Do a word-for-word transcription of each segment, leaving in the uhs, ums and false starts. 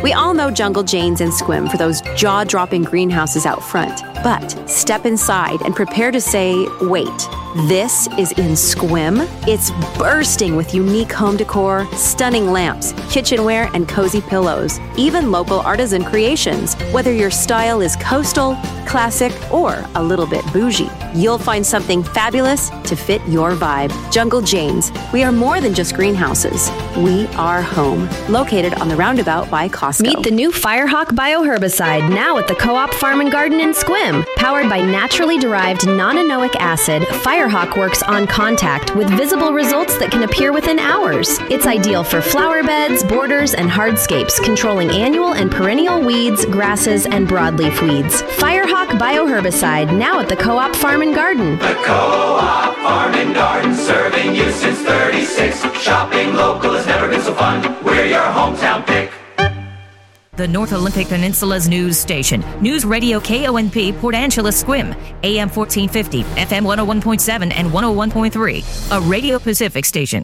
We all know Jungle Jane's and Squim for those jaw-dropping greenhouses out front. But step inside and prepare to say, wait, this is in Squim? It's bursting with unique home decor, stunning lamps, kitchenware, and cozy pillows. Even local artisan creations. Whether your style is coastal, classic, or a little bit bougie, you'll find something fabulous to fit your vibe. Jungle Jane's. We are more than just greenhouses. We are home. Located on the roundabout by Costco. Meet the new Firehawk bioherbicide now at the Co-op Farm and Garden in Squim. Powered by naturally derived non-anoic acid, Firehawk works on contact with visible results that can appear within hours. It's ideal for flower beds, borders, and hardscapes, controlling annual and perennial weeds, grasses, and broadleaf weeds. Firehawk bioherbicide now at the Co-op Farm and Garden. The Co-op Farm and Garden, serving you since thirty-six. Shopping local has never been so fun. We're your hometown pick. The North Olympic Peninsula's news station. News Radio K O N P Port Angeles Squim. A M fourteen fifty, F M one oh one point seven and one oh one point three. A Radio Pacific station.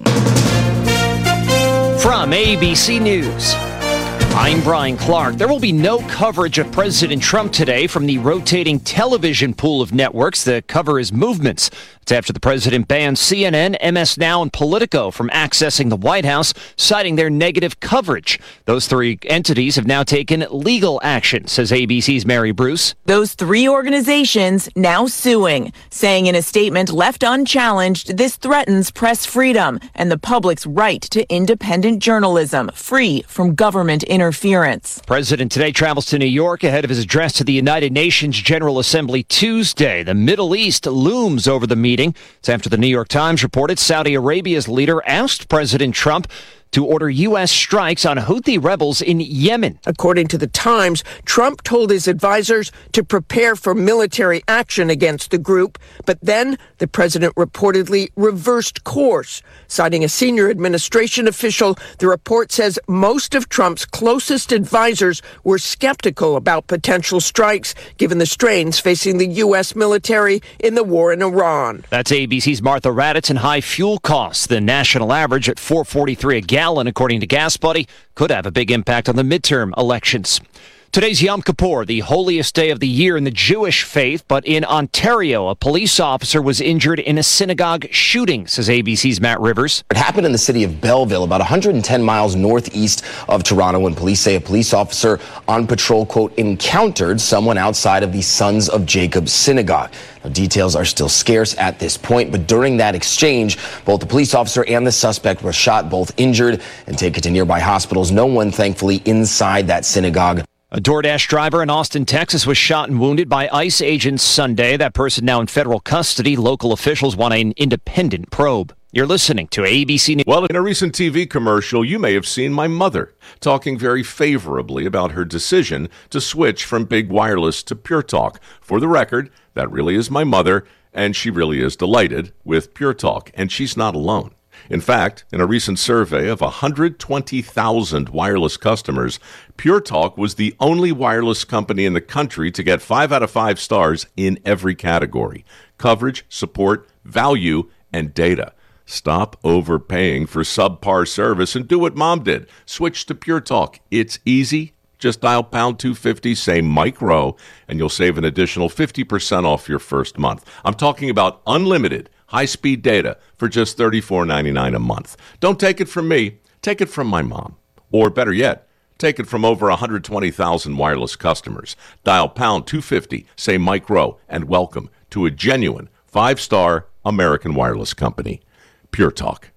From A B C News, I'm Brian Clark. There will be no coverage of President Trump today from the rotating television pool of networks that cover his movements. It's after the president banned C N N, M S Now, and Politico from accessing the White House, citing their negative coverage. Those three entities have now taken legal action, says A B C's Mary Bruce. Those three organizations now suing, saying in a statement left unchallenged, this threatens press freedom and the public's right to independent journalism, free from government interference. The president today travels to New York ahead of his address to the United Nations General Assembly Tuesday. The Middle East looms over the meeting. It's after the New York Times reported Saudi Arabia's leader asked President Trump to order U S strikes on Houthi rebels in Yemen. According to the Times, Trump told his advisors to prepare for military action against the group, but then the president reportedly reversed course. Citing a senior administration official, the report says most of Trump's closest advisors were skeptical about potential strikes, given the strains facing the U S military in the war in Iran. That's A B C's Martha Raddatz. And high fuel costs. The national average at four forty-three a gallon, according to Gas Buddy, could have a big impact on the midterm elections. Today's Yom Kippur, the holiest day of the year in the Jewish faith, but in Ontario, a police officer was injured in a synagogue shooting, says A B C's Matt Rivers. It happened in the city of Belleville, about one hundred ten miles northeast of Toronto, when police say a police officer on patrol, quote, encountered someone outside of the Sons of Jacob synagogue. Now, details are still scarce at this point, but during that exchange, both the police officer and the suspect were shot, both injured and taken to nearby hospitals. No one, thankfully, inside that synagogue. A DoorDash driver in Austin, Texas was shot and wounded by ICE agents Sunday. That person now in federal custody. Local officials want an independent probe. You're listening to A B C News. Well, in a recent T V commercial, you may have seen my mother talking very favorably about her decision to switch from Big Wireless to Pure Talk. For the record, that really is my mother, and she really is delighted with Pure Talk, and she's not alone. In fact, in a recent survey of one hundred twenty thousand wireless customers, Pure Talk was the only wireless company in the country to get five out of five stars in every category: coverage, support, value, and data. Stop overpaying for subpar service and do what Mom did. Switch to Pure Talk. It's easy. Just dial pound two fifty, say Mike Rowe, and you'll save an additional fifty percent off your first month. I'm talking about unlimited high-speed data for just thirty-four ninety-nine a month. Don't take it from me. Take it from my mom. Or better yet, take it from over one hundred twenty thousand wireless customers. Dial pound two fifty, say Mike Rowe, and welcome to a genuine five-star American wireless company. Pure Talk.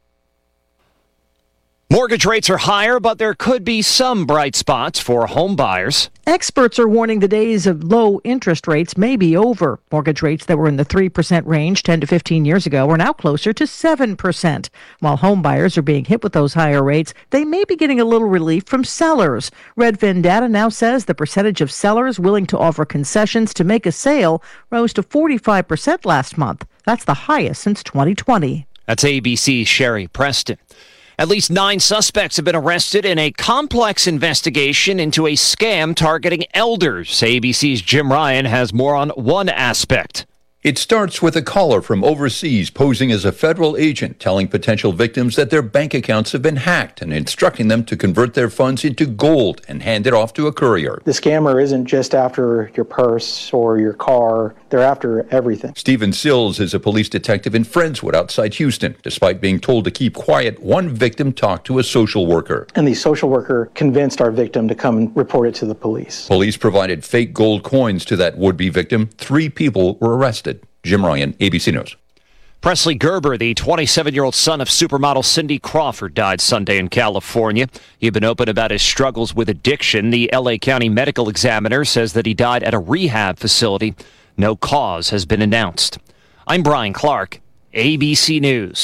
Mortgage rates are higher, but there could be some bright spots for home buyers. Experts are warning the days of low interest rates may be over. Mortgage rates that were in the three percent range ten to fifteen years ago are now closer to seven percent. While home buyers are being hit with those higher rates, they may be getting a little relief from sellers. Redfin data now says the percentage of sellers willing to offer concessions to make a sale rose to forty-five percent last month. That's the highest since twenty twenty. That's A B C's Sherry Preston. At least nine suspects have been arrested in a complex investigation into a scam targeting elders. A B C's Jim Ryan has more on one aspect. It starts with a caller from overseas posing as a federal agent telling potential victims that their bank accounts have been hacked and instructing them to convert their funds into gold and hand it off to a courier. The scammer isn't just after your purse or your car. They're after everything. Stephen Sills is a police detective in Friendswood outside Houston. Despite being told to keep quiet, one victim talked to a social worker. And the social worker convinced our victim to come and report it to the police. Police provided fake gold coins to that would-be victim. Three people were arrested. Jim Ryan, A B C News. Presley Gerber, the twenty-seven-year-old son of supermodel Cindy Crawford, died Sunday in California. He had been open about his struggles with addiction. The L A County Medical Examiner says that he died at a rehab facility. No cause has been announced. I'm Brian Clark, A B C News.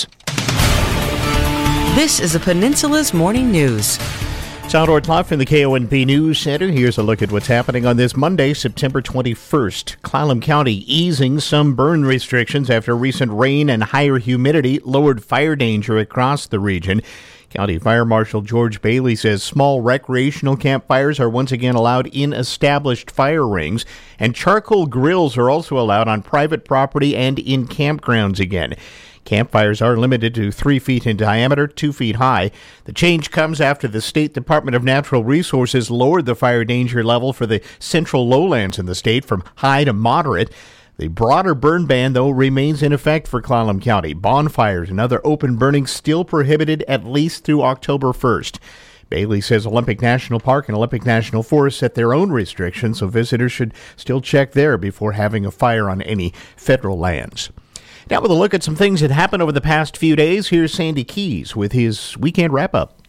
This is the Peninsula's Morning News. Soundor Clough from the K O N P News Center. Here's a look at what's happening on this Monday, September twenty-first. Clallam County easing some burn restrictions after recent rain and higher humidity lowered fire danger across the region. County Fire Marshal George Bailey says small recreational campfires are once again allowed in established fire rings, and charcoal grills are also allowed on private property and in campgrounds again. Campfires are limited to three feet in diameter, two feet high. The change comes after the State Department of Natural Resources lowered the fire danger level for the central lowlands in the state from high to moderate. The broader burn ban, though, remains in effect for Clallam County. Bonfires and other open burning still prohibited at least through October first. Bailey says Olympic National Park and Olympic National Forest set their own restrictions, so visitors should still check there before having a fire on any federal lands. Now with a look at some things that happened over the past few days, here's Sandy Keys with his weekend wrap-up.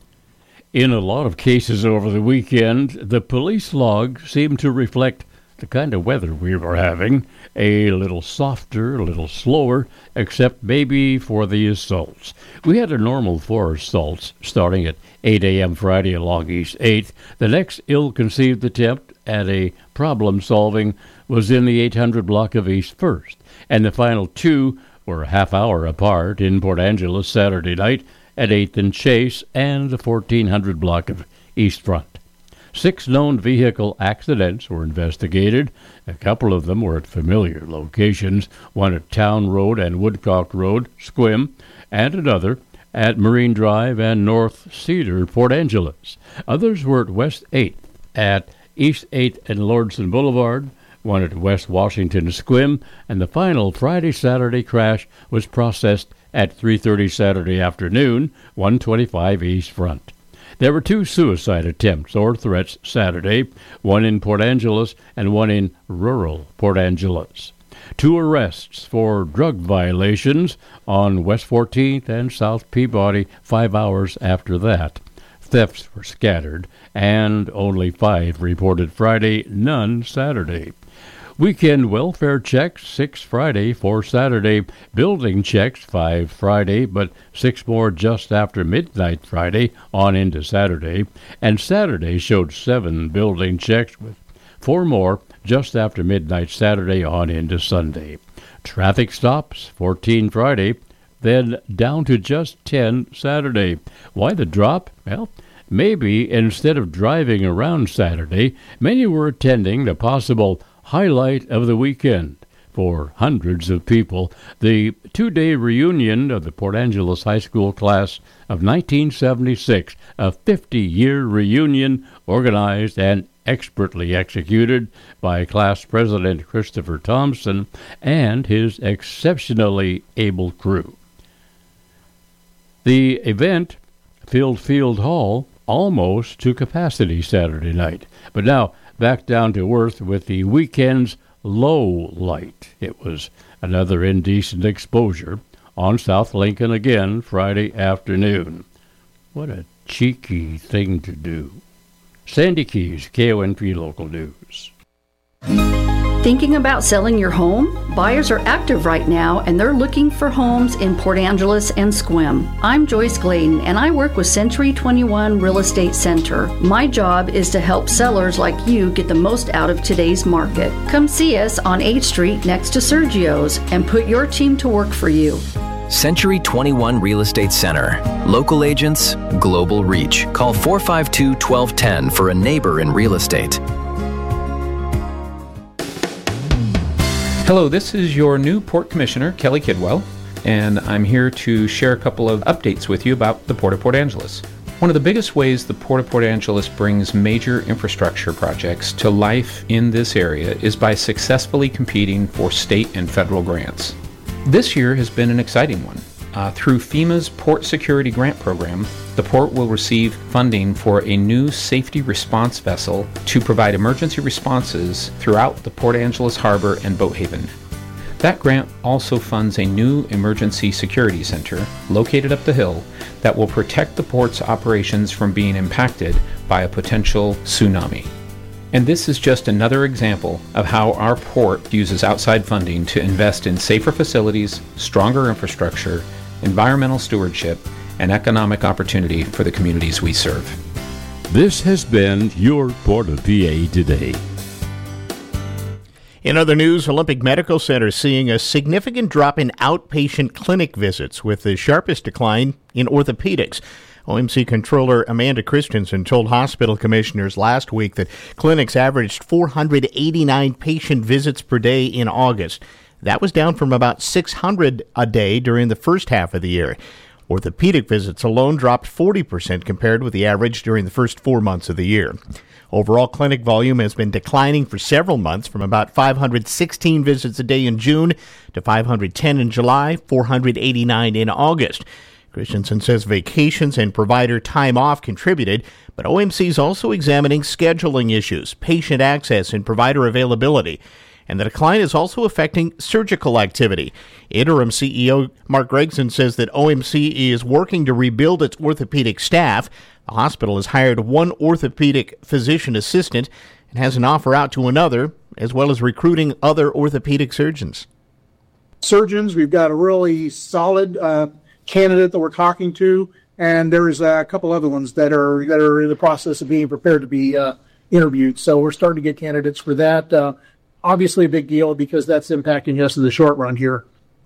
In a lot of cases over the weekend, the police log seemed to reflect the kind of weather we were having. A little softer, a little slower, except maybe for the assaults. We had a normal four assaults starting at eight a.m. Friday along East eighth. The next ill-conceived attempt at a problem-solving was in the eight hundred block of East first. And the final two were a half hour apart in Port Angeles Saturday night at eighth and Chase and the fourteen hundred block of East Front. Six known vehicle accidents were investigated. A couple of them were at familiar locations, one at Town Road and Woodcock Road, Sequim, and another at Marine Drive and North Cedar, Port Angeles. Others were at West eighth, at East eighth and Lordson Boulevard, one at West Washington Sequim, and the final Friday-Saturday crash was processed at three thirty Saturday afternoon, one twenty-five East Front. There were two suicide attempts or threats Saturday, one in Port Angeles and one in rural Port Angeles. Two arrests for drug violations on West fourteenth and South Peabody five hours after that. Thefts were scattered, and only five reported Friday, none Saturday. Weekend welfare checks, six Friday, four Saturday. Building checks, five Friday, but six more just after midnight Friday on into Saturday. And Saturday showed seven building checks with four more just after midnight Saturday on into Sunday. Traffic stops, fourteen Friday, then down to just ten Saturday. Why the drop? Well, maybe instead of driving around Saturday, many were attending the possible highlight of the weekend for hundreds of people, the two-day reunion of the Port Angeles High School class of nineteen seventy-six, a fifty-year reunion organized and expertly executed by class president Christopher Thompson and his exceptionally able crew. The event filled Field Hall almost to capacity Saturday night, but now back down to earth with the weekend's low light. It was another indecent exposure on South Lincoln again Friday afternoon. What a cheeky thing to do. Sandy Keys, K O N P Local News. Thinking about selling your home? Buyers are active right now and they're looking for homes in Port Angeles and Sequim. I'm Joyce Gladen and I work with Century twenty-one Real Estate Center. My job is to help sellers like you get the most out of today's market. Come see us on eighth Street next to Sergio's and put your team to work for you. Century twenty-one Real Estate Center. Local agents, global reach. Call four five two, one two one zero for a neighbor in real estate. Hello, this is your new Port Commissioner, Kelly Kidwell, and I'm here to share a couple of updates with you about the Port of Port Angeles. One of the biggest ways the Port of Port Angeles brings major infrastructure projects to life in this area is by successfully competing for state and federal grants. This year has been an exciting one. Uh, through FEMA's Port Security Grant Program, the Port will receive funding for a new safety response vessel to provide emergency responses throughout the Port Angeles Harbor and Boat Haven. That grant also funds a new emergency security center located up the hill that will protect the port's operations from being impacted by a potential tsunami. And this is just another example of how our port uses outside funding to invest in safer facilities, stronger infrastructure, environmental stewardship, and economic opportunity for the communities we serve. This has been your Port of P A Today. In other news, Olympic Medical Center seeing a significant drop in outpatient clinic visits, with the sharpest decline in orthopedics. O M C Controller Amanda Christensen told hospital commissioners last week that clinics averaged four hundred eighty-nine patient visits per day in August. That was down from about six hundred a day during the first half of the year. Orthopedic visits alone dropped forty percent compared with the average during the first four months of the year. Overall clinic volume has been declining for several months, from about five hundred sixteen visits a day in June to five hundred ten in July, four hundred eighty-nine in August. Christensen says vacations and provider time off contributed, but O M C is also examining scheduling issues, patient access, and provider availability. And the decline is also affecting surgical activity. Interim C E O Mark Gregson says that O M C is working to rebuild its orthopedic staff. The hospital has hired one orthopedic physician assistant and has an offer out to another, as well as recruiting other orthopedic surgeons. Surgeons, we've got a really solid uh, candidate that we're talking to, and there's a couple other ones that are that are in the process of being prepared to be uh, interviewed. So we're starting to get candidates for that. Uh, obviously a big deal because that's impacting us in the short run here.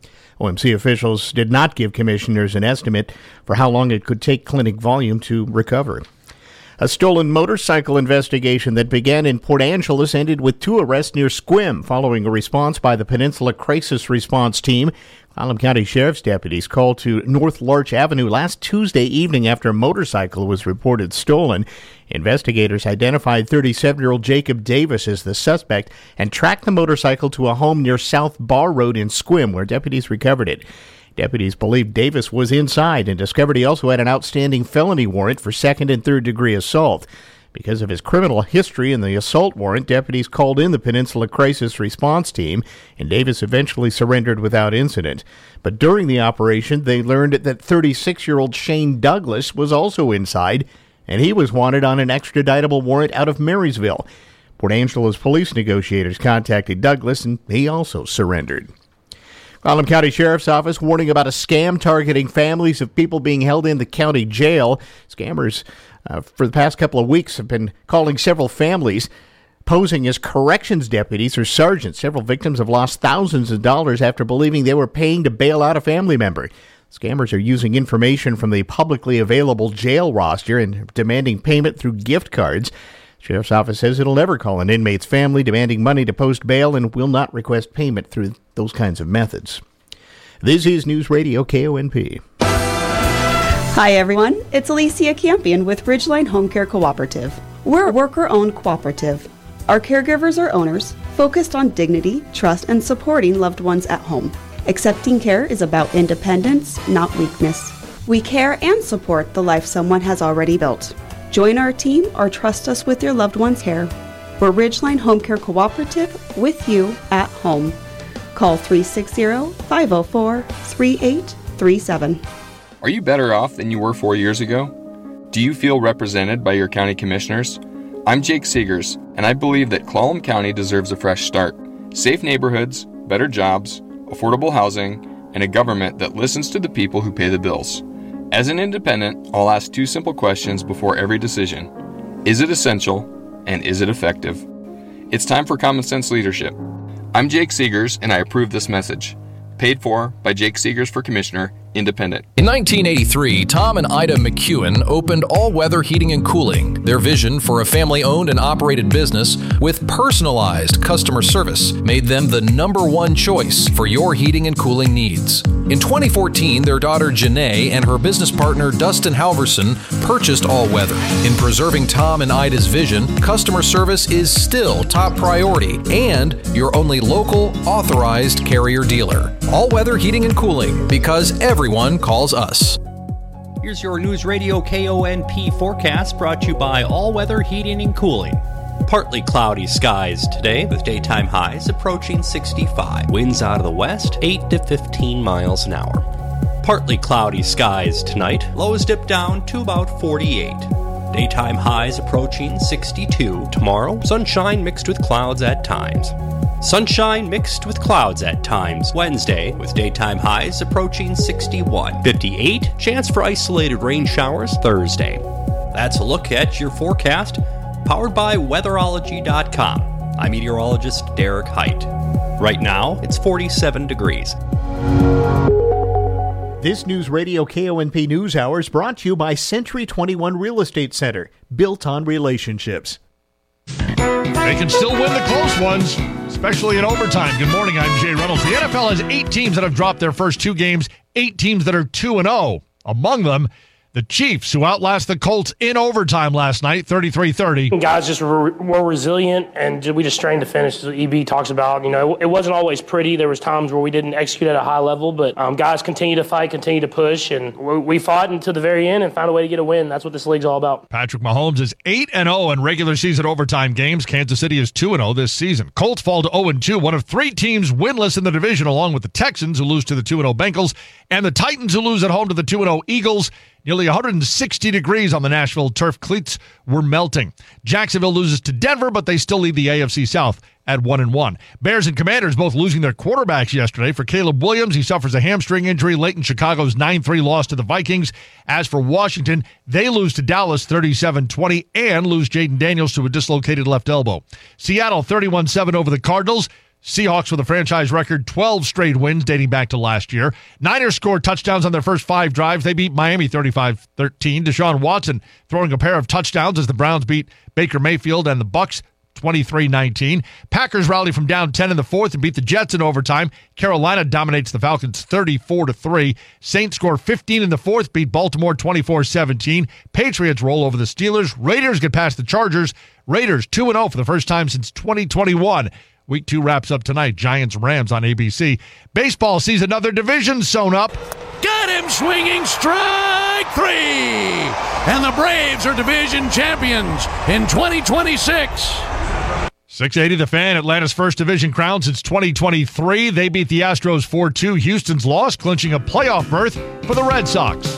O M C officials did not give commissioners an estimate for how long it could take clinic volume to recover. A stolen motorcycle investigation that began in Port Angeles ended with two arrests near Sequim following a response by the Peninsula Crisis Response Team. Clallam County Sheriff's deputies called to North Larch Avenue last Tuesday evening after a motorcycle was reported stolen. Investigators identified thirty-seven-year-old Jacob Davis as the suspect and tracked the motorcycle to a home near South Bar Road in Sequim, where deputies recovered it. Deputies believe Davis was inside and discovered he also had an outstanding felony warrant for second and third degree assault. Because of his criminal history and the assault warrant, deputies called in the Peninsula Crisis Response Team, and Davis eventually surrendered without incident. But during the operation, they learned that thirty-six-year-old Shane Douglas was also inside, and he was wanted on an extraditable warrant out of Marysville. Port Angeles police negotiators contacted Douglas, and he also surrendered. Clallam County Sheriff's Office warning about a scam targeting families of people being held in the county jail. Scammers uh, for the past couple of weeks have been calling several families, posing as corrections deputies or sergeants. Several victims have lost thousands of dollars after believing they were paying to bail out a family member. Scammers are using information from the publicly available jail roster and demanding payment through gift cards. Sheriff's Office says it'll never call an inmate's family demanding money to post bail and will not request payment through those kinds of methods. This is News Radio K O N P. Hi, everyone. It's Alicia Campion with Ridgeline Home Care Cooperative. We're a worker-owned cooperative. Our caregivers are owners, focused on dignity, trust, and supporting loved ones at home. Accepting care is about independence, not weakness. We care and support the life someone has already built. Join our team or trust us with your loved one's care. We're Ridgeline Home Care Cooperative, with you at home. Call three six zero, five zero four, three eight three seven. Are you better off than you were four years ago? Do you feel represented by your county commissioners? I'm Jake Seegers, and I believe that Clallam County deserves a fresh start. Safe neighborhoods, better jobs, affordable housing, and a government that listens to the people who pay the bills. As an independent, I'll ask two simple questions before every decision. Is it essential, and is it effective? It's time for common sense leadership. I'm Jake Seegers, and I approve this message. Paid for by Jake Seegers for Commissioner, independent. In nineteen eighty-three, Tom and Ida McEwen opened All Weather Heating and Cooling. Their vision for a family-owned and operated business with personalized customer service made them the number one choice for your heating and cooling needs. In twenty fourteen, their daughter Janae and her business partner Dustin Halverson purchased All Weather. In preserving Tom and Ida's vision, customer service is still top priority and your only local authorized Carrier dealer. All Weather Heating and Cooling, because everyone calls us. Here's your News Radio K O N P forecast brought to you by All Weather Heating and Cooling. Partly cloudy skies today with daytime highs approaching sixty-five. Winds out of the west, eight to fifteen miles an hour. Partly cloudy skies tonight. Lows dip down to about forty-eight. Daytime highs approaching sixty-two. Tomorrow, sunshine mixed with clouds at times. Sunshine mixed with clouds at times. Wednesday, with daytime highs approaching sixty-one. fifty-eight, chance for isolated rain showers Thursday. That's a look at your forecast, powered by weatherology dot com. I'm meteorologist Derek Height. Right now, it's forty-seven degrees. This News Radio K O N P News Hour is brought to you by Century twenty-one Real Estate Center, built on relationships. They can still win the close ones, especially in overtime. Good morning, I'm Jay Reynolds. The N F L has eight teams that have dropped their first two games, eight teams that are two and oh. Among them, the Chiefs, who outlast the Colts in overtime last night, thirty-three thirty. Guys just were, were resilient, and we just strained to finish, as E B talks about. You know, it wasn't always pretty. There was times where we didn't execute at a high level, but um, guys continue to fight, continue to push, and we fought until the very end and found a way to get a win. That's what this league's all about. Patrick Mahomes is eight and oh in regular season overtime games. Kansas City is two and oh this season. Colts fall to oh and two, one of three teams winless in the division, along with the Texans, who lose to the two and oh Bengals, and the Titans, who lose at home to the two and oh Eagles. Nearly one hundred sixty degrees on the Nashville turf. Cleats were melting. Jacksonville loses to Denver, but they still lead the A F C South at one and one. Bears and Commanders both losing their quarterbacks yesterday. For Caleb Williams, he suffers a hamstring injury late in Chicago's nine three loss to the Vikings. As for Washington, they lose to Dallas thirty-seven twenty and lose Jaden Daniels to a dislocated left elbow. Seattle thirty-one seven over the Cardinals. Seahawks with a franchise record twelve straight wins dating back to last year. Niners scored touchdowns on their first five drives. They beat Miami thirty-five thirteen. Deshaun Watson throwing a pair of touchdowns as the Browns beat Baker Mayfield and the Bucs twenty-three nineteen. Packers rally from down ten in the fourth and beat the Jets in overtime. Carolina dominates the Falcons thirty-four to three. Saints score fifteen in the fourth, beat Baltimore twenty-four seventeen. Patriots roll over the Steelers. Raiders get past the Chargers. Raiders two and oh for the first time since twenty twenty-one. Week two wraps up tonight. Giants-Rams on A B C. Baseball sees another division sewn up. Got him swinging strike three. And the Braves are division champions in twenty twenty-six. six eighty The Fan, Atlanta's first division crown since twenty twenty-three. They beat the Astros four two. Houston's loss, clinching a playoff berth for the Red Sox.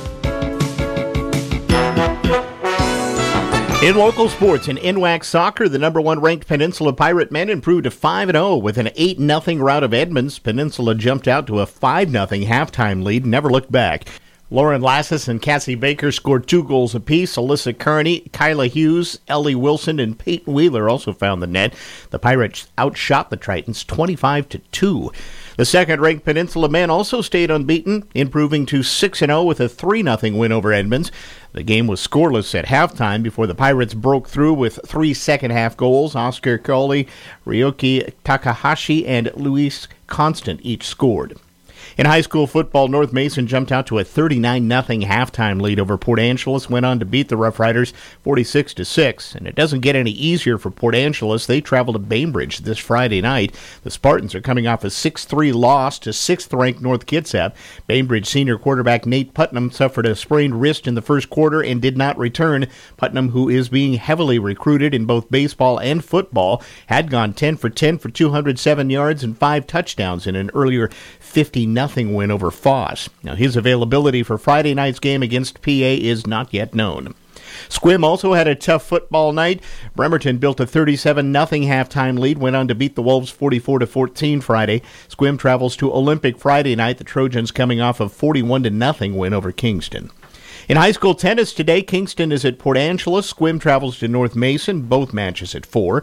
In local sports, in N W A C soccer, the number one ranked Peninsula Pirate men improved to five and oh with an eight nothing rout of Edmonds. Peninsula jumped out to a five nothing halftime lead, never looked back. Lauren Lassis and Cassie Baker scored two goals apiece. Alyssa Kearney, Kyla Hughes, Ellie Wilson, and Peyton Wheeler also found the net. The Pirates outshot the Tritons twenty-five to two. The second-ranked Peninsula men also stayed unbeaten, improving to six and oh with a three nothing win over Edmonds. The game was scoreless at halftime before the Pirates broke through with three second-half goals. Oscar Coley, Ryoki Takahashi, and Luis Constant each scored. In high school football, North Mason jumped out to a thirty-nine nothing halftime lead over Port Angeles, went on to beat the Rough Riders forty-six to six. And it doesn't get any easier for Port Angeles. They travel to Bainbridge this Friday night. The Spartans are coming off a six three loss to sixth-ranked North Kitsap. Bainbridge senior quarterback Nate Putnam suffered a sprained wrist in the first quarter and did not return. Putnam, who is being heavily recruited in both baseball and football, had gone ten for ten for two hundred seven yards and five touchdowns in an earlier fifty nothing win over Foss. Now, his availability for Friday night's game against P A is not yet known. Squim also had a tough football night. Bremerton built a thirty-seven nothing halftime lead, went on to beat the Wolves forty-four to fourteen Friday. Squim travels to Olympic Friday night, the Trojans coming off a forty-one to nothing win over Kingston. In high school tennis today, Kingston is at Port Angeles. Squim travels to North Mason, both matches at four.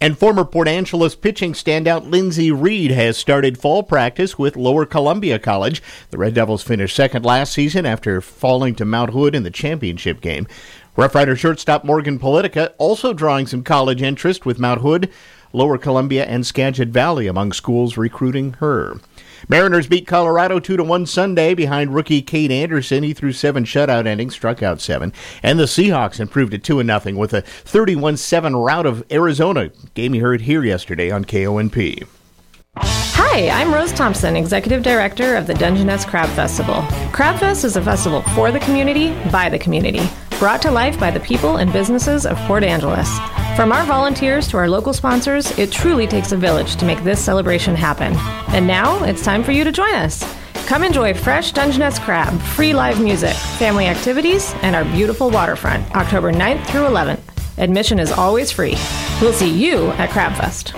And former Port Angeles pitching standout Lindsey Reed has started fall practice with Lower Columbia College. The Red Devils finished second last season after falling to Mount Hood in the championship game. Rough Rider shortstop Morgan Politica also drawing some college interest with Mount Hood, Lower Columbia, and Skagit Valley among schools recruiting her. Mariners beat Colorado two to one Sunday behind rookie Cade Anderson. He threw seven shutout innings, struck out seven. And the Seahawks improved it two to nothing with a thirty-one seven rout of Arizona. Game you heard here yesterday on K O N P. Hi, I'm Rose Thompson, Executive Director of the Dungeness Crab Festival. Crab Fest is a festival for the community, by the community, brought to life by the people and businesses of Port Angeles. From our volunteers to our local sponsors, it truly takes a village to make this celebration happen. And now, it's time for you to join us. Come enjoy fresh Dungeness crab, free live music, family activities, and our beautiful waterfront, October ninth through eleventh. Admission is always free. We'll see you at Crab Fest.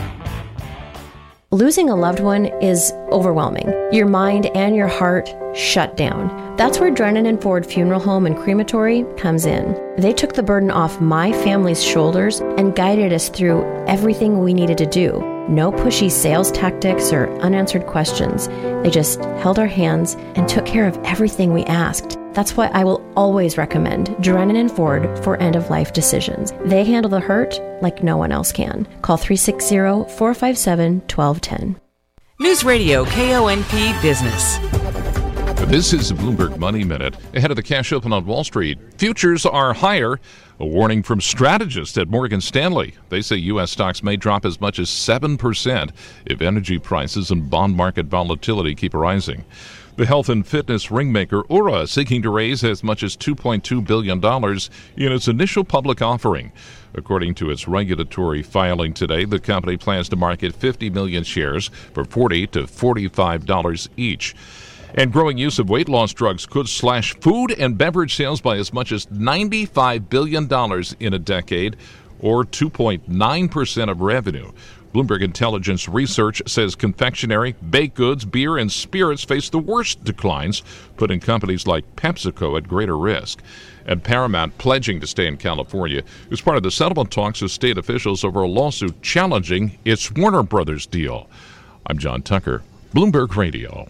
Losing a loved one is overwhelming. Your mind and your heart shut down. That's where Drennan and Ford Funeral Home and Crematory comes in. They took the burden off my family's shoulders and guided us through everything we needed to do. No pushy sales tactics or unanswered questions. They just held our hands and took care of everything we asked. That's why I will always recommend Drennan and Ford for end-of-life decisions. They handle the hurt like no one else can. Call three six zero, four five seven, one two one zero. News Radio K O N P Business. This is the Bloomberg Money Minute. Ahead of the cash open on Wall Street, futures are higher. A warning from strategists at Morgan Stanley. They say U S stocks may drop as much as seven percent if energy prices and bond market volatility keep rising. The health and fitness ringmaker Oura seeking to raise as much as two point two billion dollars in its initial public offering. According to its regulatory filing today, the company plans to market fifty million shares for forty to forty-five dollars each. And growing use of weight loss drugs could slash food and beverage sales by as much as ninety-five billion dollars in a decade, or two point nine percent of revenue. Bloomberg Intelligence Research says confectionery, baked goods, beer, and spirits face the worst declines, putting companies like PepsiCo at greater risk. And Paramount pledging to stay in California is part of the settlement talks with state officials over a lawsuit challenging its Warner Brothers deal. I'm John Tucker, Bloomberg Radio.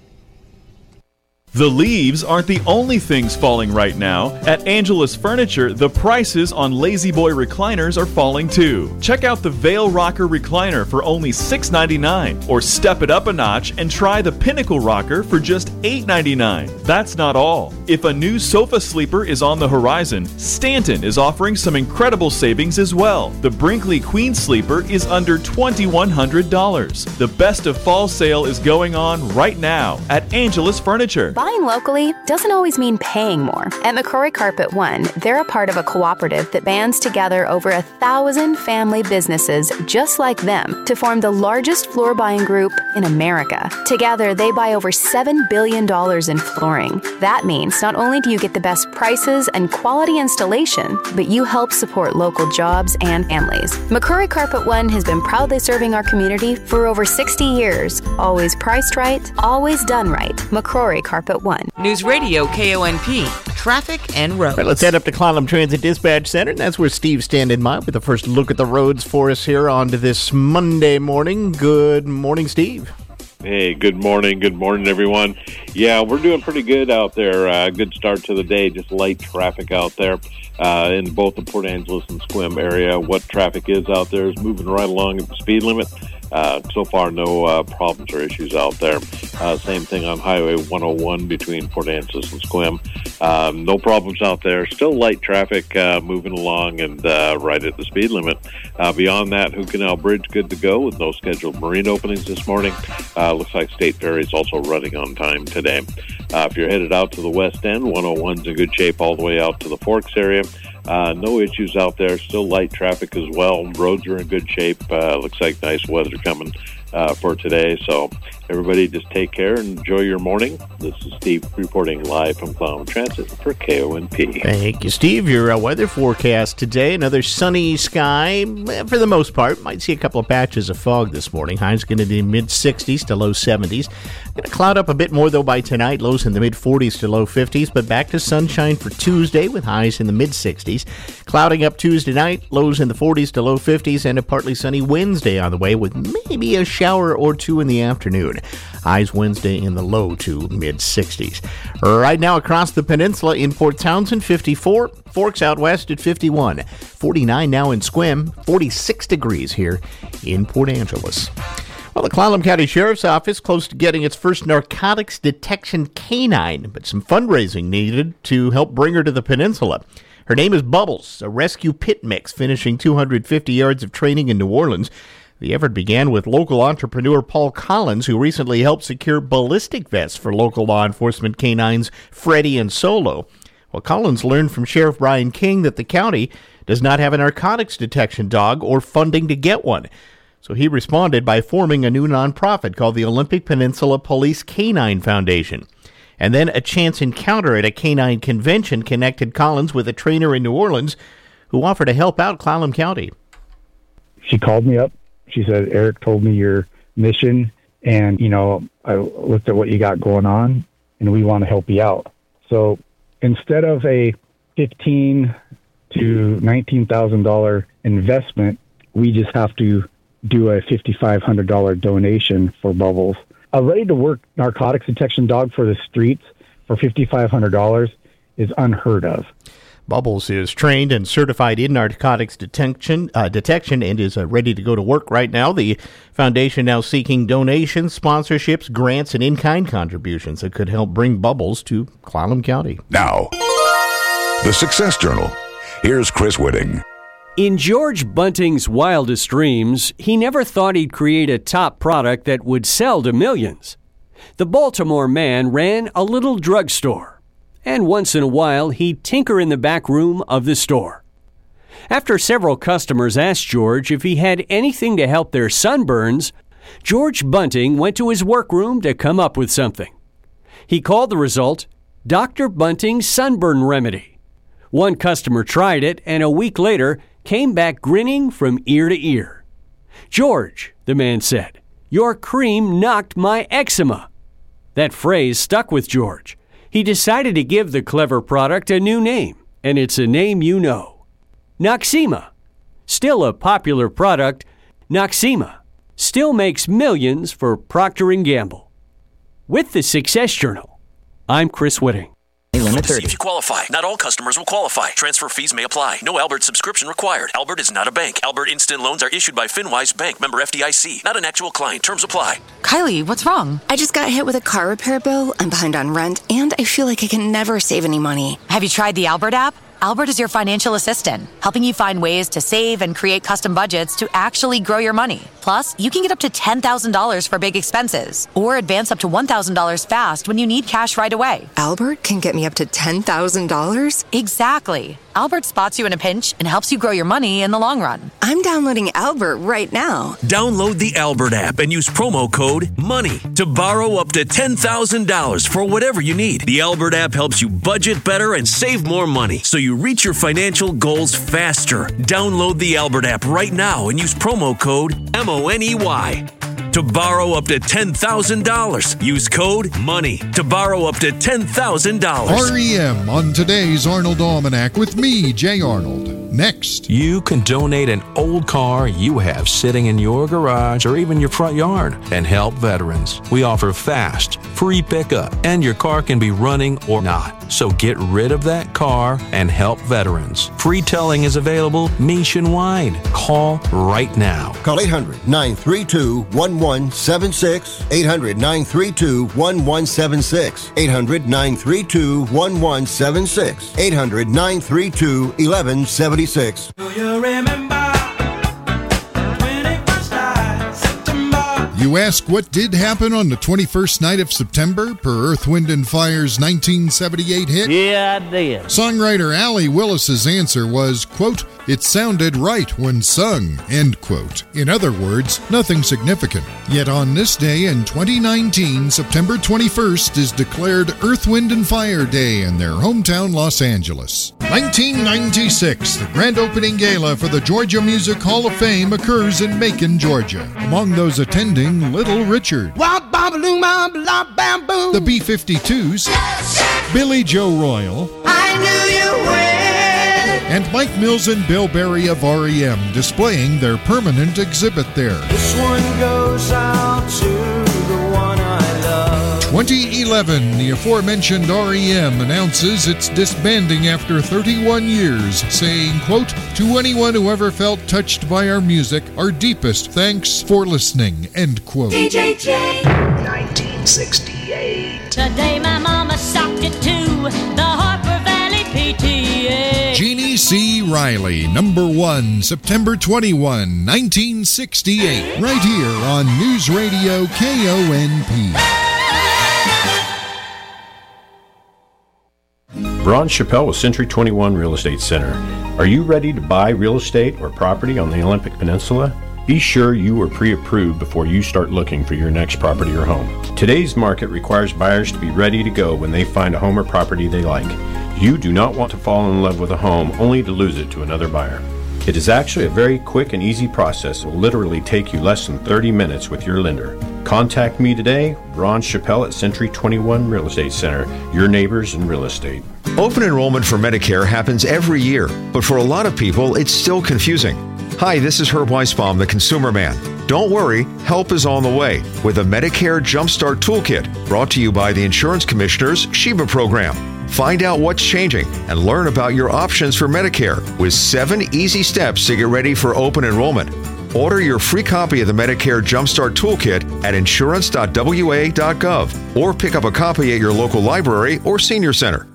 The leaves aren't the only things falling right now. At Angelus Furniture, the prices on Lazy Boy recliners are falling too. Check out the Veil Rocker recliner for only six ninety-nine dollars, or step it up a notch and try the Pinnacle Rocker for just eight ninety-nine dollars. That's not all. If a new sofa sleeper is on the horizon, Stanton is offering some incredible savings as well. The Brinkley Queen Sleeper is under twenty-one hundred dollars. The best of fall sale is going on right now at Angelus Furniture. Buying locally doesn't always mean paying more. At McCrory Carpet One, they're a part of a cooperative that bands together over a thousand family businesses just like them to form the largest floor buying group in America. Together, they buy over seven billion dollars in flooring. That means not only do you get the best prices and quality installation, but you help support local jobs and families. McCrory Carpet One has been proudly serving our community for over sixty years. Always priced right, always done right. McCrory Carpet One. News Radio K O N P. Traffic and roads. Right, let's head up to Clallam Transit Dispatch Center, and that's where Steve's standing by with the first look at the roads for us here on to this Monday morning. Good morning, Steve. Hey, good morning. Good morning, everyone. Yeah, we're doing pretty good out there. Uh, good start to the day. Just light traffic out there uh, in both the Port Angeles and Sequim area. What traffic is out there is moving right along at the speed limit. Uh, so far, no uh, problems or issues out there. Uh, same thing on Highway one oh one between Port Angeles and Sequim. Um, no problems out there. Still light traffic uh, moving along and uh, right at the speed limit. Uh, beyond that, Hood Canal Bridge good to go with no scheduled marine openings this morning. Uh, looks like State Ferry is also running on time today. Uh, if you're headed out to the west end, one oh one's in good shape all the way out to the Forks area. Uh, no issues out there. Still light traffic as well. Roads are in good shape. Uh, looks like nice weather coming uh, for today. So everybody just take care and enjoy your morning. This is Steve reporting live from Clallam Transit for K O N P. Thank you, Steve. Your uh, weather forecast today, another sunny sky for the most part. Might see a couple of patches of fog this morning. Highs going to be mid-sixties to low seventies. Going to cloud up a bit more, though, by tonight. Lows in the mid-forties to low fifties, but back to sunshine for Tuesday with highs in the mid-sixties. Clouding up Tuesday night, lows in the forties to low fifties, and a partly sunny Wednesday on the way with maybe a shower or two in the afternoon. Highs Wednesday in the low to mid-sixties. Right now across the peninsula in Port Townsend, fifty-four. Forks out west at fifty-one. forty-nine now in Sequim. forty-six degrees here in Port Angeles. Well, the Clallam County Sheriff's Office close to getting its first narcotics detection canine, but some fundraising needed to help bring her to the peninsula. Her name is Bubbles, a rescue pit mix finishing two hundred fifty yards of training in New Orleans. The effort began with local entrepreneur Paul Collins, who recently helped secure ballistic vests for local law enforcement canines Freddie and Solo. Well, Collins learned from Sheriff Brian King that the county does not have a narcotics detection dog or funding to get one. So he responded by forming a new nonprofit called the Olympic Peninsula Police Canine Foundation. And then a chance encounter at a canine convention connected Collins with a trainer in New Orleans who offered to help out Clallam County. She called me up. She said, Eric told me your mission, and, you know, I looked at what you got going on, and we want to help you out. So instead of a fifteen thousand to nineteen thousand dollars investment, we just have to do a five thousand five hundred dollars donation for Bubbles. A ready-to-work narcotics detection dog for the streets for five thousand five hundred dollars is unheard of. Bubbles is trained and certified in narcotics detection, uh, detection and is uh, ready to go to work right now. The foundation now seeking donations, sponsorships, grants, and in-kind contributions that could help bring Bubbles to Clallam County. Now, the Success Journal. Here's Chris Whitting. In George Bunting's wildest dreams, he never thought he'd create a top product that would sell to millions. The Baltimore man ran a little drugstore, and once in a while he'd tinker in the back room of the store. After several customers asked George if he had anything to help their sunburns, George Bunting went to his workroom to come up with something. He called the result Doctor Bunting's Sunburn Remedy. One customer tried it, and a week later came back grinning from ear to ear. George, the man said, your cream knocked my eczema. That phrase stuck with George. He decided to give the clever product a new name, and it's a name you know. Noxzema. Still a popular product, Noxzema still makes millions for Procter and Gamble. With the Success Journal, I'm Chris Whitting. Limit thirty. If you qualify. Not all customers will qualify. Transfer fees may apply. No Albert subscription required. Albert is not a bank. Albert Instant Loans are issued by FinWise Bank, member F D I C. Not an actual client. Terms apply. Kylie, what's wrong? I just got hit with a car repair bill. I'm behind on rent, and I feel like I can never save any money. Have you tried the Albert app? Albert is your financial assistant, helping you find ways to save and create custom budgets to actually grow your money. Plus, you can get up to ten thousand dollars for big expenses or advance up to one thousand dollars fast when you need cash right away. Albert can get me up to ten thousand dollars? Exactly. Albert spots you in a pinch and helps you grow your money in the long run. I'm downloading Albert right now. Download the Albert app and use promo code MONEY to borrow up to ten thousand dollars for whatever you need. The Albert app helps you budget better and save more money so you reach your financial goals faster. Download the Albert app right now and use promo code M O N E Y to borrow up to ten thousand dollars. Use code MONEY to borrow up to ten thousand dollars. R E M on today's Arnold Almanac with me, Jay Arnold. Next. You can donate an old car you have sitting in your garage or even your front yard and help veterans. We offer fast, free pickup, and your car can be running or not. So get rid of that car and help veterans. Free towing is available nationwide. Call right now. Call eight hundred, nine three two, one one seven six. eight hundred, nine three two, one one seven six. eight hundred, nine three two, one one seven six. eight hundred, nine three two, one one seven six. Do you remember when it first died, September? You ask what did happen on the twenty-first night of September per Earth, Wind and Fire's nineteen seventy-eight hit? Yeah, I did. Songwriter Allie Willis's answer was, quote, "It sounded right when sung," end quote. In other words, nothing significant. Yet on this day in twenty nineteen, September twenty-first is declared Earth, Wind and Fire Day in their hometown Los Angeles. nineteen ninety-six, the grand opening gala for the Georgia Music Hall of Fame occurs in Macon, Georgia. Among those attending, Little Richard, the B fifty-twos, Billy Joe Royal, I knew you would, and Mike Mills and Bill Berry of R E M displaying their permanent exhibit there. This one goes out to the one I love. twenty eleven, the aforementioned R E M announces it's disbanding after thirty-one years, saying, quote, "To anyone who ever felt touched by our music, our deepest thanks for listening," end quote. D J J. nineteen sixty-eight. Today my mama socked it to the Harper Valley P T A. Jeannie C. Riley, number one, September twenty-first, nineteen sixty-eight, right here on News Radio K O N P. Ron Chappell with Century twenty-one Real Estate Center. Are you ready to buy real estate or property on the Olympic Peninsula? Be sure you are pre-approved before you start looking for your next property or home. Today's market requires buyers to be ready to go when they find a home or property they like. You do not want to fall in love with a home only to lose it to another buyer. It is actually a very quick and easy process. It will literally take you less than thirty minutes with your lender. Contact me today, Ron Chappell at Century twenty-one Real Estate Center, your neighbors in real estate. Open enrollment for Medicare happens every year, but for a lot of people, it's still confusing. Hi, this is Herb Weisbaum, the Consumer Man. Don't worry, help is on the way with a Medicare Jumpstart Toolkit brought to you by the Insurance Commissioner's Sheba program. Find out what's changing and learn about your options for Medicare with seven easy steps to get ready for open enrollment. Order your free copy of the Medicare Jumpstart Toolkit at insurance dot w a dot gov or pick up a copy at your local library or senior center.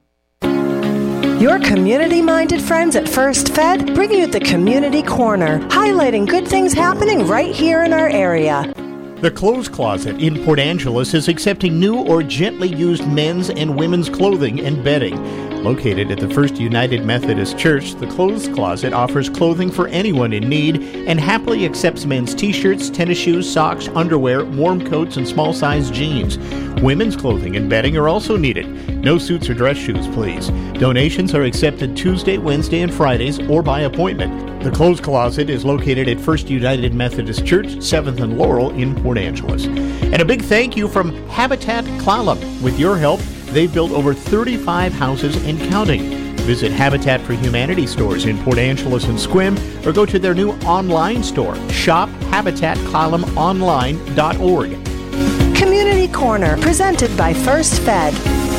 Your community-minded friends at First Fed bring you the Community Corner, highlighting good things happening right here in our area. The Clothes Closet in Port Angeles is accepting new or gently used men's and women's clothing and bedding. Located at the First United Methodist Church, the Clothes Closet offers clothing for anyone in need and happily accepts men's t-shirts, tennis shoes, socks, underwear, warm coats, and small-size jeans. Women's clothing and bedding are also needed. No suits or dress shoes, please. Donations are accepted Tuesday, Wednesday, and Fridays or by appointment. The Clothes Closet is located at First United Methodist Church, seventh and Laurel in Port Angeles. And a big thank you from Habitat Clallam. With your help, they've built over thirty-five houses and counting. Visit Habitat for Humanity stores in Port Angeles and Sequim or go to their new online store, shop habitat clallam online dot org. Community Corner, presented by First Fed.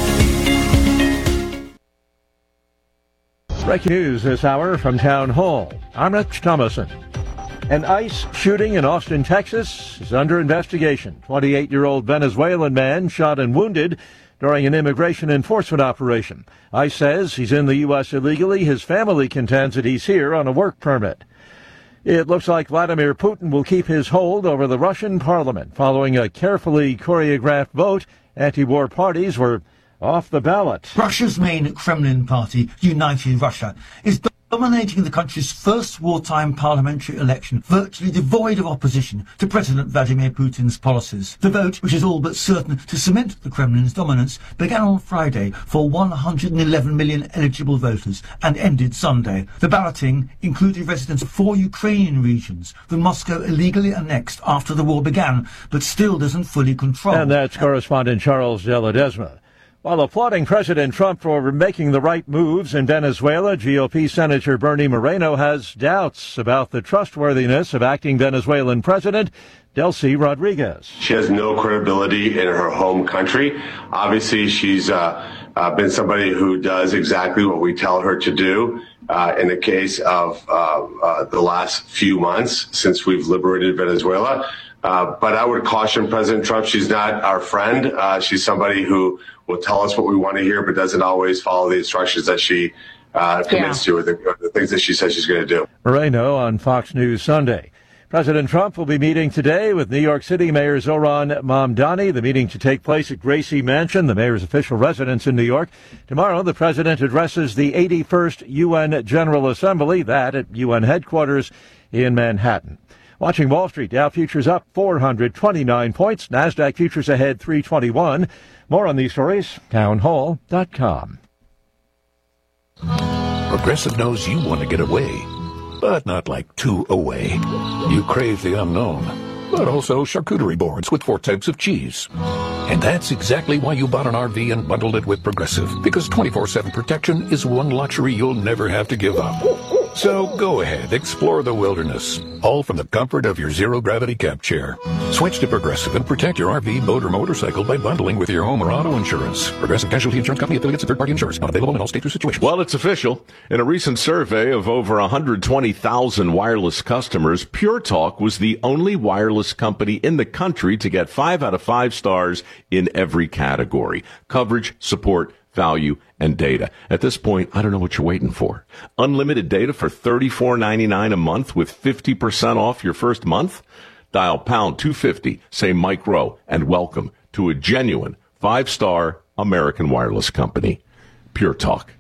Breaking news this hour from Town Hall. I'm Rich Thomason. An ICE shooting in Austin, Texas is under investigation. twenty-eight-year-old Venezuelan man shot and wounded during an immigration enforcement operation. ICE says he's in the U S illegally. His family contends that he's here on a work permit. It looks like Vladimir Putin will keep his hold over the Russian parliament. Following a carefully choreographed vote, anti-war parties were off the ballot. Russia's main Kremlin party, United Russia, is dominating the country's first wartime parliamentary election, virtually devoid of opposition to President Vladimir Putin's policies. The vote, which is all but certain to cement the Kremlin's dominance, began on Friday for one hundred eleven million eligible voters and ended Sunday. The balloting included residents of four Ukrainian regions that Moscow illegally annexed after the war began, but still doesn't fully control. And that's correspondent Charles De Ledesma. While applauding President Trump for making the right moves in Venezuela, G O P Senator Bernie Moreno has doubts about the trustworthiness of acting Venezuelan President Delcy Rodriguez. She has no credibility in her home country. Obviously, she's uh, uh, been somebody who does exactly what we tell her to do. Uh, in the case of uh, uh, the last few months since we've liberated Venezuela. Uh, but I would caution President Trump, she's not our friend. Uh, she's somebody who will tell us what we want to hear, but doesn't always follow the instructions that she uh, commits yeah. to, or the, or the things that she says she's going to do. Moreno on Fox News Sunday. President Trump will be meeting today with New York City Mayor Zohran Mamdani. The meeting to take place at Gracie Mansion, the mayor's official residence in New York. Tomorrow, the president addresses the eighty-first U N General Assembly, that at U N headquarters in Manhattan. Watching Wall Street, Dow futures up four hundred twenty-nine points. NASDAQ futures ahead three twenty-one. More on these stories, town hall dot com. Progressive knows you want to get away, but not like too away. You crave the unknown, but also charcuterie boards with four types of cheese. And that's exactly why you bought an R V and bundled it with Progressive, because twenty-four seven protection is one luxury you'll never have to give up. So go ahead, explore the wilderness, all from the comfort of your zero-gravity camp chair. Switch to Progressive and protect your R V, boat, or motorcycle by bundling with your home or auto insurance. Progressive Casualty Insurance Company, affiliates, and third-party insurance. Not available in all states or situations. Well, it's official. In a recent survey of over one hundred twenty thousand wireless customers, Pure Talk was the only wireless company in the country to get five out of five stars in every category: coverage, support, value, and data. At this point, I don't know what you're waiting for. Unlimited data for thirty-four ninety-nine a month with fifty percent off your first month? Dial pound two fifty, say micro, and welcome to a genuine five-star American wireless company. Pure Talk.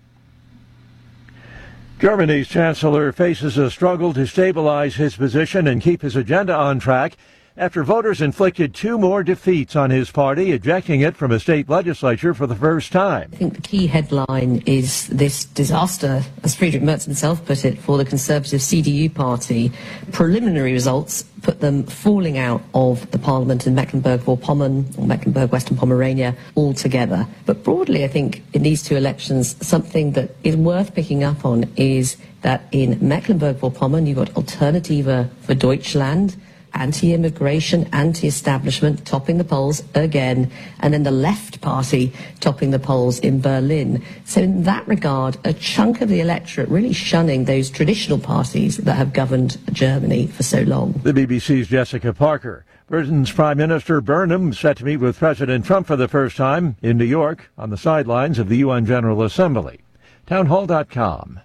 Germany's chancellor faces a struggle to stabilize his position and keep his agenda on track after voters inflicted two more defeats on his party, ejecting it from a state legislature for the first time. I think the key headline is this disaster, as Friedrich Merz himself put it, for the Conservative C D U party. Preliminary results put them falling out of the parliament in Mecklenburg-Vorpommern or Mecklenburg-Western Pomerania altogether. But broadly, I think in these two elections, something that is worth picking up on is that in Mecklenburg-Vorpommern, you've got Alternative for Deutschland, anti-immigration, anti-establishment topping the polls again, and then the left party topping the polls in Berlin. So in that regard, a chunk of the electorate really shunning those traditional parties that have governed Germany for so long. The B B C's Jessica Parker. Britain's Prime Minister Burnham set to meet with President Trump for the first time in New York on the sidelines of the U N General Assembly. town hall dot com.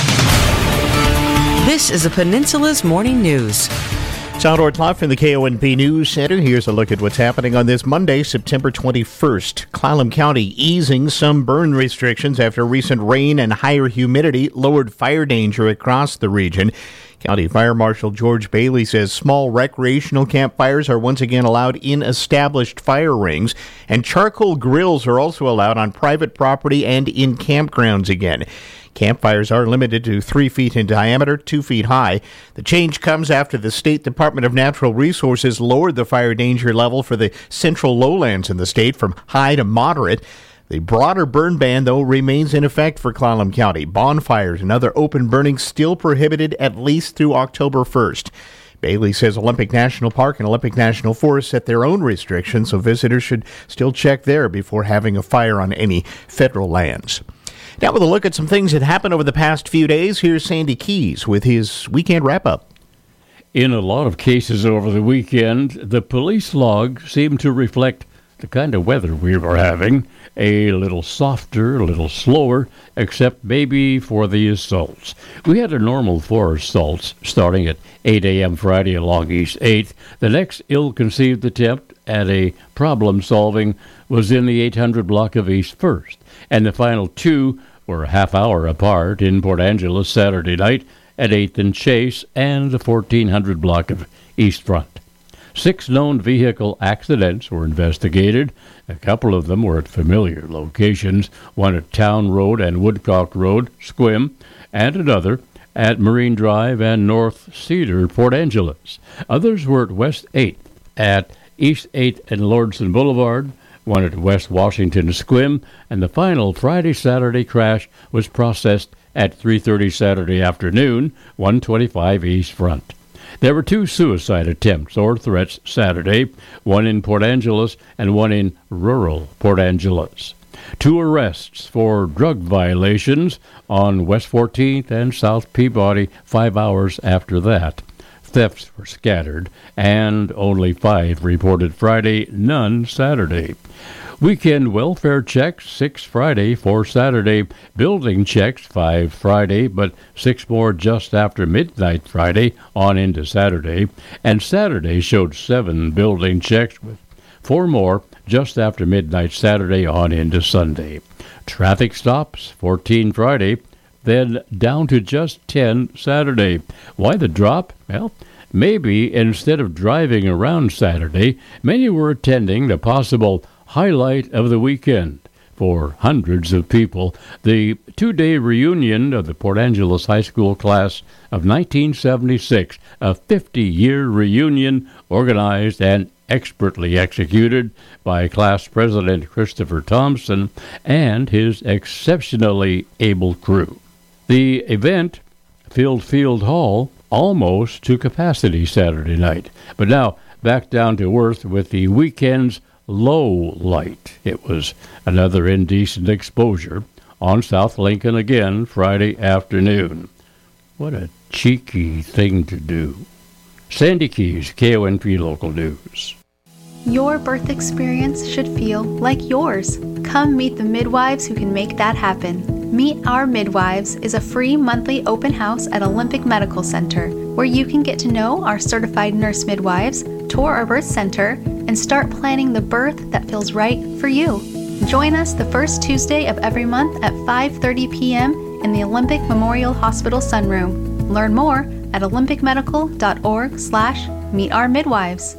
This is the Peninsula's Morning News. Sound live from the K O N P News Center. Here's a look at what's happening on this Monday, September twenty-first. Clallam County easing some burn restrictions after recent rain and higher humidity lowered fire danger across the region. County Fire Marshal George Bailey says small recreational campfires are once again allowed in established fire rings, and charcoal grills are also allowed on private property and in campgrounds again. Campfires are limited to three feet in diameter, two feet high. The change comes after the State Department of Natural Resources lowered the fire danger level for the central lowlands in the state from high to moderate. The broader burn ban, though, remains in effect for Clallam County. Bonfires and other open burning still prohibited at least through October first. Bailey says Olympic National Park and Olympic National Forest set their own restrictions, so visitors should still check there before having a fire on any federal lands. Now with a look at some things that happened over the past few days, here's Sandy Keys with his weekend wrap-up. In a lot of cases over the weekend, the police log seemed to reflect the kind of weather we were having. A little softer, a little slower, except maybe for the assaults. We had a normal four assaults starting at eight a.m. Friday along East eighth. The next ill-conceived attempt at a problem-solving was in the eight hundred block of East first. And the final two were a half hour apart in Port Angeles Saturday night at eighth and Chase and the fourteen hundred block of East Front. Six known vehicle accidents were investigated. A couple of them were at familiar locations, one at Town Road and Woodcock Road, Sequim, and another at Marine Drive and North Cedar, Port Angeles. Others were at West eighth, at East eighth and Lordson Boulevard, one at West Washington, Sequim, and the final Friday-Saturday crash was processed at three thirty Saturday afternoon, one twenty-five East Front. There were two suicide attempts or threats Saturday, one in Port Angeles and one in rural Port Angeles. Two arrests for drug violations on West fourteenth and South Peabody five hours after that. thefts were scattered, and only five reported Friday, none Saturday. Weekend welfare checks, six Friday, four Saturday. Building checks, five Friday, but six more just after midnight Friday on into Saturday. And Saturday showed seven building checks with four more just after midnight Saturday on into Sunday. Traffic stops, fourteen Friday, then down to just ten Saturday. Why the drop? Well, maybe instead of driving around Saturday, many were attending the possible highlight of the weekend for hundreds of people, the two-day reunion of the Port Angeles High School class of nineteen seventy-six, a fifty-year reunion organized and expertly executed by class president Christopher Thompson and his exceptionally able crew. The event filled Field Hall almost to capacity Saturday night, but now back down to earth with the weekend's low light. It was another indecent exposure on South Lincoln again Friday afternoon. What a cheeky thing to do. Sandy Keys, K O N P Local News. Your birth experience should feel like yours. Come meet the midwives who can make that happen. Meet Our Midwives is a free monthly open house at Olympic Medical Center where you can get to know our certified nurse midwives, tour our birth center, and start planning the birth that feels right for you. Join us the first Tuesday of every month at five thirty p.m. in the Olympic Memorial Hospital Sunroom. Learn more at olympic medical dot org slash meet our midwives.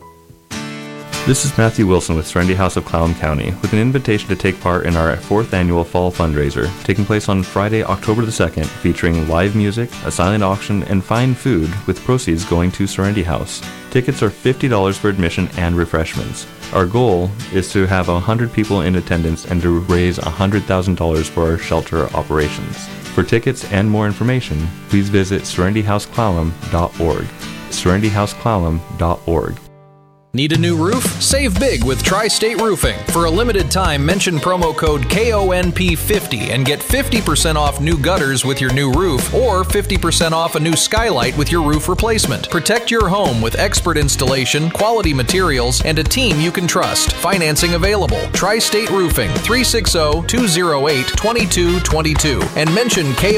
This is Matthew Wilson with Serenity House of Clallam County with an invitation to take part in our fourth annual fall fundraiser taking place on Friday, October the second, featuring live music, a silent auction, and fine food with proceeds going to Serenity House. Tickets are fifty dollars for admission and refreshments. Our goal is to have one hundred people in attendance and to raise one hundred thousand dollars for our shelter operations. For tickets and more information, please visit serenity house clallam dot org. serenity house clallam dot org. Need a new roof? Save big with Tri-State Roofing. For a limited time, mention promo code K O N P fifty and get fifty percent off new gutters with your new roof or fifty percent off a new skylight with your roof replacement. Protect your home with expert installation, quality materials, and a team you can trust. Financing available. Tri-State Roofing, three six zero, two zero eight, two two two two. And mention K